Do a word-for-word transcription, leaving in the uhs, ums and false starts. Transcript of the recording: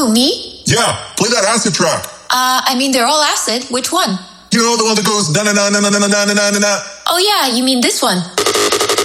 Who, me? Yeah, play that acid track. Uh, I mean, they're all acid. Which one? You know, the one that goes na na na na na na na na na na. Oh yeah, you mean this one.